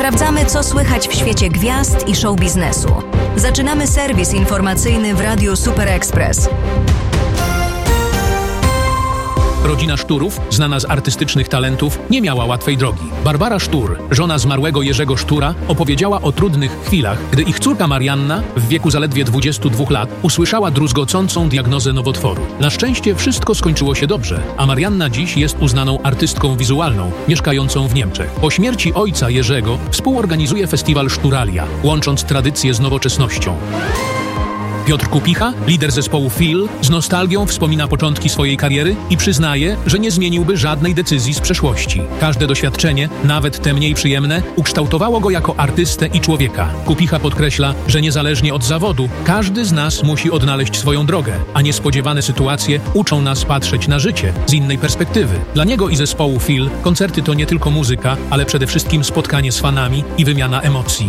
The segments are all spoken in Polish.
Sprawdzamy, co słychać w świecie gwiazd i show biznesu. Zaczynamy serwis informacyjny w Radiu Super Express. Rodzina Szturów, znana z artystycznych talentów, nie miała łatwej drogi. Barbara Sztur, żona zmarłego Jerzego Sztura, opowiedziała o trudnych chwilach, gdy ich córka Marianna, w wieku zaledwie 22 lat, usłyszała druzgocącą diagnozę nowotworu. Na szczęście wszystko skończyło się dobrze, a Marianna dziś jest uznaną artystką wizualną, mieszkającą w Niemczech. Po śmierci ojca Jerzego współorganizuje festiwal Szturalia, łącząc tradycję z nowoczesnością. Piotr Kupicha, lider zespołu Feel, z nostalgią wspomina początki swojej kariery i przyznaje, że nie zmieniłby żadnej decyzji z przeszłości. Każde doświadczenie, nawet te mniej przyjemne, ukształtowało go jako artystę i człowieka. Kupicha podkreśla, że niezależnie od zawodu, każdy z nas musi odnaleźć swoją drogę, a niespodziewane sytuacje uczą nas patrzeć na życie z innej perspektywy. Dla niego i zespołu Feel koncerty to nie tylko muzyka, ale przede wszystkim spotkanie z fanami i wymiana emocji.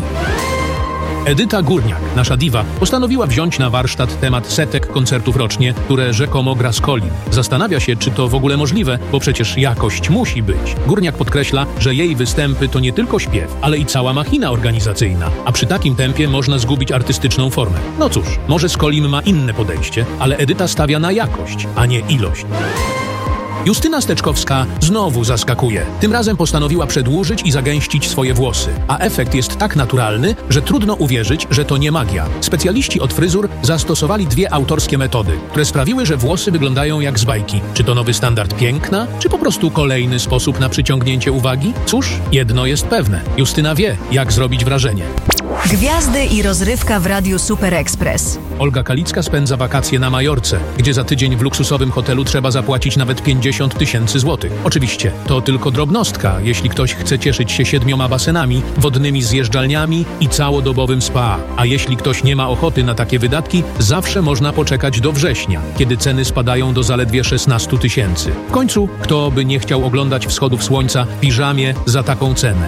Edyta Górniak, nasza diwa, postanowiła wziąć na warsztat temat setek koncertów rocznie, które rzekomo gra z Colin. Zastanawia się, czy to w ogóle możliwe, bo przecież jakość musi być. Górniak podkreśla, że jej występy to nie tylko śpiew, ale i cała machina organizacyjna, a przy takim tempie można zgubić artystyczną formę. No cóż, może Colin ma inne podejście, ale Edyta stawia na jakość, a nie ilość. Justyna Steczkowska znowu zaskakuje. Tym razem postanowiła przedłużyć i zagęścić swoje włosy. A efekt jest tak naturalny, że trudno uwierzyć, że to nie magia. Specjaliści od fryzur zastosowali 2 autorskie metody, które sprawiły, że włosy wyglądają jak z bajki. Czy to nowy standard piękna, czy po prostu kolejny sposób na przyciągnięcie uwagi? Cóż, jedno jest pewne. Justyna wie, jak zrobić wrażenie. Gwiazdy i rozrywka w Radiu Super Express. Olga Kalicka spędza wakacje na Majorce, gdzie za tydzień w luksusowym hotelu trzeba zapłacić nawet 50 000 złotych. Oczywiście, to tylko drobnostka, jeśli ktoś chce cieszyć się 7 basenami, wodnymi zjeżdżalniami i całodobowym spa. A jeśli ktoś nie ma ochoty na takie wydatki, zawsze można poczekać do września, kiedy ceny spadają do zaledwie 16 000. W końcu, kto by nie chciał oglądać wschodów słońca w piżamie za taką cenę?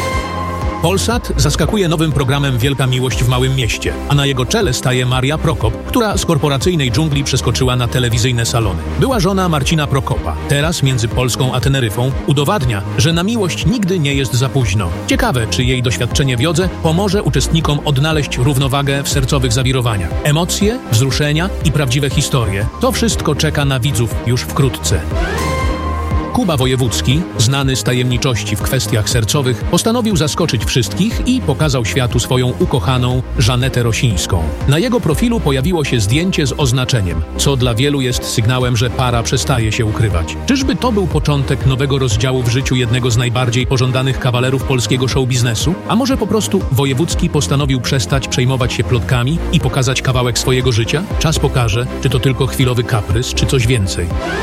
Polsat zaskakuje nowym programem Wielka Miłość w Małym Mieście, a na jego czele staje Maria Prokop, która z korporacyjnej dżungli przeskoczyła na telewizyjne salony. Była żona Marcina Prokopa. Teraz między Polską a Teneryfą udowadnia, że na miłość nigdy nie jest za późno. Ciekawe, czy jej doświadczenie w jodze pomoże uczestnikom odnaleźć równowagę w sercowych zawirowaniach. Emocje, wzruszenia i prawdziwe historie. To wszystko czeka na widzów już wkrótce. Kuba Wojewódzki, znany z tajemniczości w kwestiach sercowych, postanowił zaskoczyć wszystkich i pokazał światu swoją ukochaną Żanetę Rosińską. Na jego profilu pojawiło się zdjęcie z oznaczeniem, co dla wielu jest sygnałem, że para przestaje się ukrywać. Czyżby to był początek nowego rozdziału w życiu jednego z najbardziej pożądanych kawalerów polskiego show biznesu? A może po prostu Wojewódzki postanowił przestać przejmować się plotkami i pokazać kawałek swojego życia? Czas pokaże, czy to tylko chwilowy kaprys, czy coś więcej.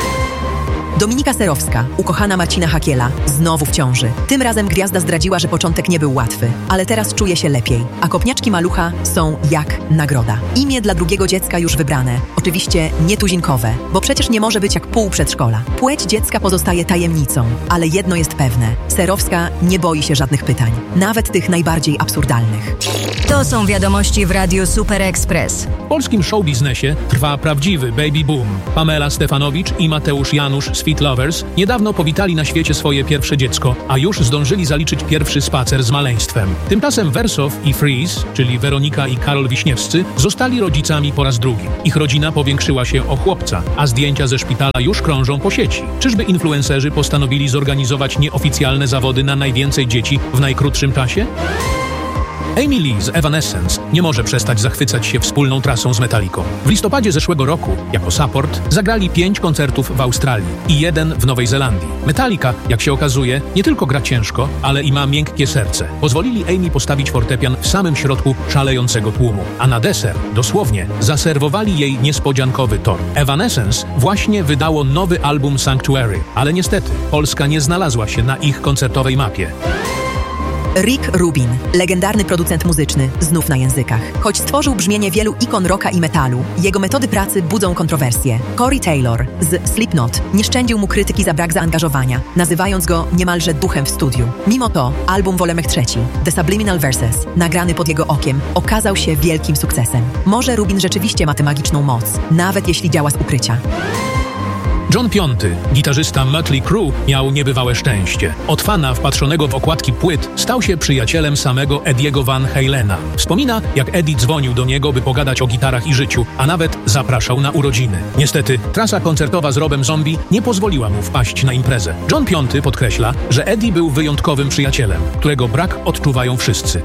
Dominika Serowska, ukochana Marcina Hakiela, znowu w ciąży. Tym razem gwiazda zdradziła, że początek nie był łatwy, ale teraz czuje się lepiej. A kopniaczki malucha są jak nagroda. Imię dla drugiego dziecka już wybrane. Oczywiście nietuzinkowe, bo przecież nie może być jak pół przedszkola. Płeć dziecka pozostaje tajemnicą, ale jedno jest pewne. Serowska nie boi się żadnych pytań, nawet tych najbardziej absurdalnych. To są wiadomości w Radiu Super Express. W polskim show biznesie trwa prawdziwy baby boom. Pamela Stefanowicz i Mateusz Janusz z Fit Lovers niedawno powitali na świecie swoje pierwsze dziecko, a już zdążyli zaliczyć pierwszy spacer z maleństwem. Tymczasem Wersow i Freeze, czyli Weronika i Karol Wiśniewscy, zostali rodzicami po raz drugi. Ich rodzina powiększyła się o chłopca, a zdjęcia ze szpitala już krążą po sieci. Czyżby influencerzy postanowili zorganizować nieoficjalne zawody na najwięcej dzieci w najkrótszym czasie? Amy Lee z Evanescence nie może przestać zachwycać się wspólną trasą z Metallicą. W listopadzie zeszłego roku, jako support, zagrali 5 koncertów w Australii i 1 w Nowej Zelandii. Metallica, jak się okazuje, nie tylko gra ciężko, ale i ma miękkie serce. Pozwolili Amy postawić fortepian w samym środku szalejącego tłumu, a na deser, dosłownie, zaserwowali jej niespodziankowy tor. Evanescence właśnie wydało nowy album Sanctuary, ale niestety Polska nie znalazła się na ich koncertowej mapie. Rick Rubin, legendarny producent muzyczny, znów na językach. Choć stworzył brzmienie wielu ikon rocka i metalu, jego metody pracy budzą kontrowersje. Corey Taylor z Slipknot nie szczędził mu krytyki za brak zaangażowania, nazywając go niemalże duchem w studiu. Mimo to album Wolemek III, The Subliminal Verses, nagrany pod jego okiem, okazał się wielkim sukcesem. Może Rubin rzeczywiście ma tę magiczną moc, nawet jeśli działa z ukrycia. John V, gitarzysta Mötley Crüe, miał niebywałe szczęście. Od fana wpatrzonego w okładki płyt stał się przyjacielem samego Eddie'ego Van Halena. Wspomina, jak Eddie dzwonił do niego, by pogadać o gitarach i życiu, a nawet zapraszał na urodziny. Niestety, trasa koncertowa z Robem Zombie nie pozwoliła mu wpaść na imprezę. John V podkreśla, że Eddie był wyjątkowym przyjacielem, którego brak odczuwają wszyscy.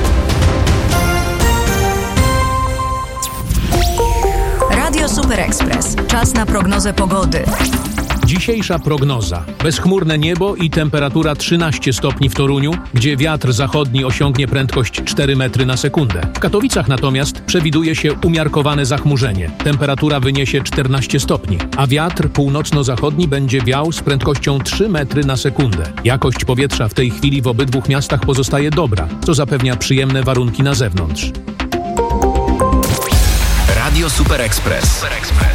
Radio Super Express. Czas na prognozę pogody. Dzisiejsza prognoza. Bezchmurne niebo i temperatura 13 stopni w Toruniu, gdzie wiatr zachodni osiągnie prędkość 4 metry na sekundę. W Katowicach natomiast przewiduje się umiarkowane zachmurzenie. Temperatura wyniesie 14 stopni, a wiatr północno-zachodni będzie wiał z prędkością 3 metry na sekundę. Jakość powietrza w tej chwili w obydwu miastach pozostaje dobra, co zapewnia przyjemne warunki na zewnątrz. Radio Super Express.